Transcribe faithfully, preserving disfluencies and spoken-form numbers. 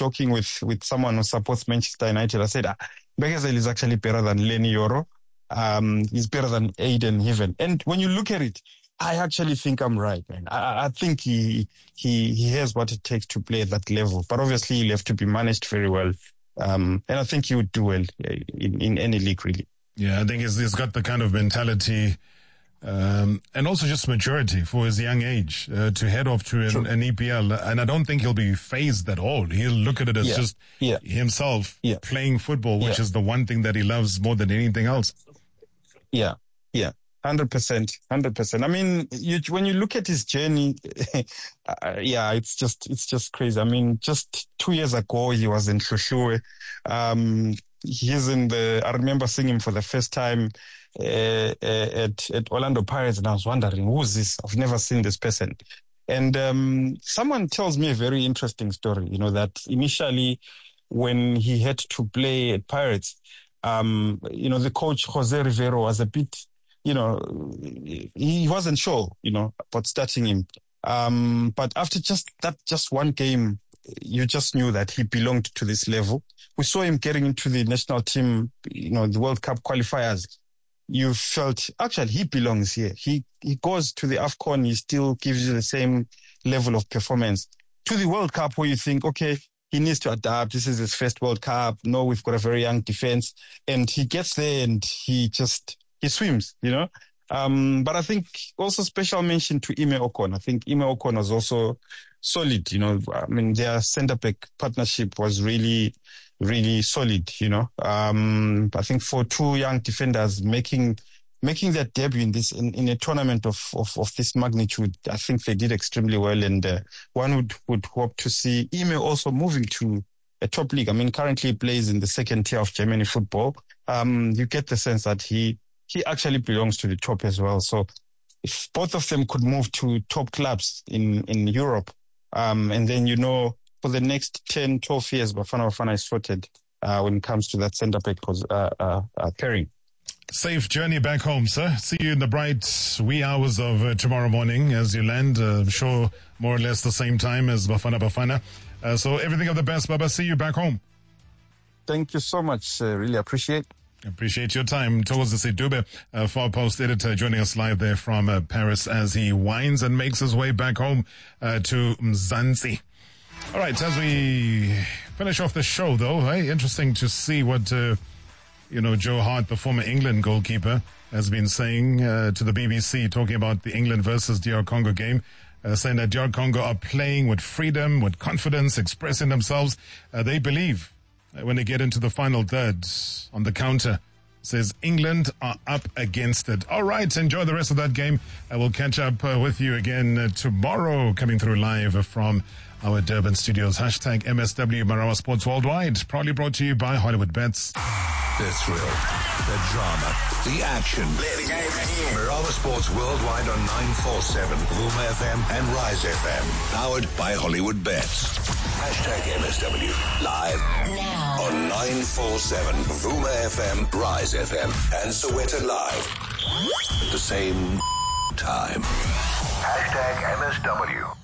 joking with, with someone who supports Manchester United. I said, ah, Bekezela is actually better than Lenny Yoro. Um, he's better than Aiden Heaven. And when you look at it, I actually think I'm right, man. I, I think he, he, he has what it takes to play at that level. But obviously he'll have to be managed very well. Um, and I think he would do well in, in any league, really. Yeah, I think he's, he's got the kind of mentality um, and also just maturity for his young age uh, to head off to an, an E P L. And I don't think he'll be phased at all. He'll look at it as yeah. just yeah. himself yeah. playing football, which yeah. is the one thing that he loves more than anything else. Yeah, yeah, one hundred percent, one hundred percent. I mean, you, when you look at his journey, uh, yeah, it's just it's just crazy. I mean, just two years ago, he was in Hluhluwe. Um, he's in the, I remember seeing him for the first time Uh, uh, at, at Orlando Pirates, and I was wondering, who's this? I've never seen this person. And um, someone tells me a very interesting story, you know, that initially when he had to play at Pirates, um, you know, the coach, Jose Rivero, was a bit, you know, he wasn't sure, you know, about starting him. Um, but after just that, just one game, you just knew that he belonged to this level. We saw him getting into the national team, you know, the World Cup qualifiers. You felt, actually, he belongs here. He he goes to the AFCON, he still gives you the same level of performance. To the World Cup, where you think, okay, he needs to adapt. This is his first World Cup. No, we've got a very young defense. And he gets there and he just, he swims, you know. Um, but I think also special mention to Ime Ocon. I think Ime Ocon was also solid, you know. I mean, their centre-back partnership was really... really solid, you know. Um, I think for two young defenders making making their debut in this in, in a tournament of, of of this magnitude, I think they did extremely well, and uh, one would would hope to see Ime also moving to a top league. I mean, currently he plays in the second tier of Germany football. Um, you get the sense that he he actually belongs to the top as well. So if both of them could move to top clubs in in Europe, um, and then you know. For the next ten, twelve years, Bafana Bafana is sorted uh, when it comes to that centre-back uh, uh, uh, pairing. Safe journey back home, sir. See you in the bright wee hours of uh, tomorrow morning as you land. Uh, I'm sure more or less the same time as Bafana Bafana. Uh, so everything of the best, Baba. See you back home. Thank you so much. Uh, really appreciate it. Appreciate your time. Thokoza Sedube, uh, Far Post editor, joining us live there from uh, Paris as he winds and makes his way back home uh, to Mzansi. All right, as we finish off the show, though, hey, interesting to see what, uh, you know, Joe Hart, the former England goalkeeper, has been saying uh, to the B B C, talking about the England versus D R Congo game, uh, saying that D R Congo are playing with freedom, with confidence, expressing themselves. Uh, they believe uh, when they get into the final third on the counter, says England are up against it. All right, enjoy the rest of that game. I will catch up uh, with you again uh, tomorrow, coming through live from our Durban studios. Hashtag M S W Marawa Sports Worldwide. Proudly brought to you by Hollywood Bets. The thrill, the drama, the action. Marawa Sports Worldwide on nine forty-seven, Vuma F M and Rise F M. Powered by Hollywood Bets. Hashtag M S W. Live now on nine forty-seven, Vuma F M, Rise F M, and Soweto Live. At the same time. Hashtag M S W.